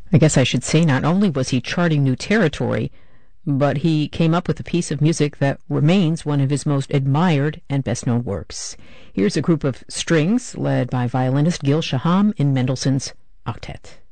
I guess I should say not only was he charting new territory, but he came up with a piece of music that remains one of his most admired and best-known works. Here's a group of strings led by violinist Gil Shaham in Mendelssohn's Octet.